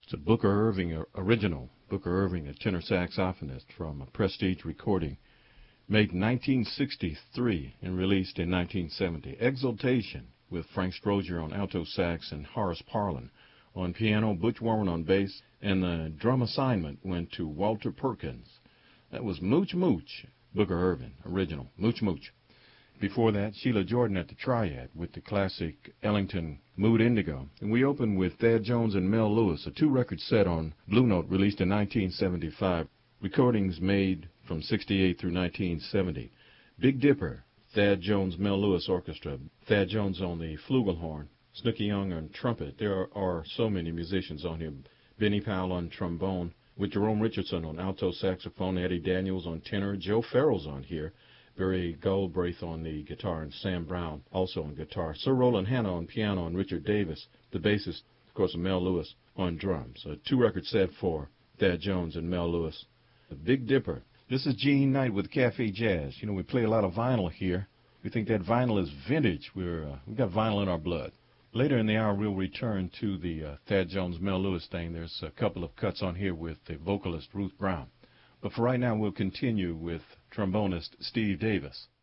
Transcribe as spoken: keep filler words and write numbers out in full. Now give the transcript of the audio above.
It's a Booker Irving original. Booker Irving, a tenor saxophonist from a Prestige recording, made in nineteen sixty-three and released in nineteen seventy. Exultation, with Frank Strozier on alto sax and Horace Parlan on piano, Butch Warren on bass, and the drum assignment went to Walter Perkins. That was Mooch Mooch, Booker Irving, original, Mooch Mooch. Before that, Sheila Jordan at the Triad with the classic Ellington Mood Indigo. And we opened with Thad Jones and Mel Lewis, a two-record set on Blue Note released in nineteen seventy-five. Recordings made from sixty-eight through nineteen seventy. Big Dipper, Thad Jones, Mel Lewis Orchestra. Thad Jones on the flugelhorn, Snooky Young on trumpet. There are, are so many musicians on here. Benny Powell on trombone, with Jerome Richardson on alto saxophone, Eddie Daniels on tenor, Joe Farrell's on here, Barry Goldbraith on the guitar, and Sam Brown also on guitar. Sir Roland Hanna on piano, and Richard Davis, the bassist, of course, and Mel Lewis on drums. A two-record set for Thad Jones and Mel Lewis. The Big Dipper. This is Gene Knight with Cafe Jazz. You know, we play a lot of vinyl here. We think that vinyl is vintage. We're uh, we got vinyl in our blood. Later in the hour, we'll return to the uh, Thad Jones, Mel Lewis thing. There's a couple of cuts on here with the vocalist Ruth Brown. But for right now, we'll continue with trombonist Steve Davis.